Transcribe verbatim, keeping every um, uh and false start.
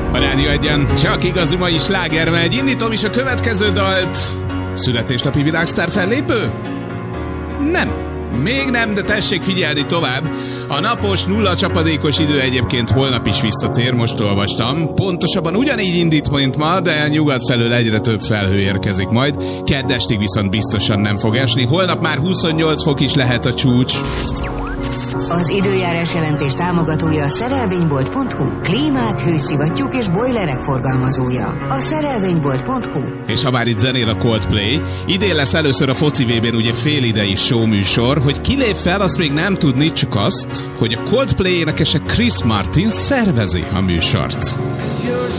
A Rádió Egyen csak igazi mai sláger megy. Indítom is a következő dalt. Születésnapi világsztár fellépő? Nem. Még nem, de tessék figyelni tovább. A napos, nulla csapadékos idő egyébként holnap is visszatér, most olvastam. Pontosabban ugyanígy indít, mint ma, de nyugat felől egyre több felhő érkezik majd. Kedd estig viszont biztosan nem fog esni. Holnap már huszonnyolc fok is lehet a csúcs. Az időjárás jelentés támogatója a szerelvénybolt pont hu. Klímák, hőszivattyúk és bojlerek forgalmazója. A szerelvénybolt pont hu. És ha már itt zenél a Coldplay, idén lesz először a foci vé bén ugye félidei show műsor, hogy ki lép fel, azt még nem tudni, csak azt, hogy a Coldplay énekese Chris Martin szervezi a műsort.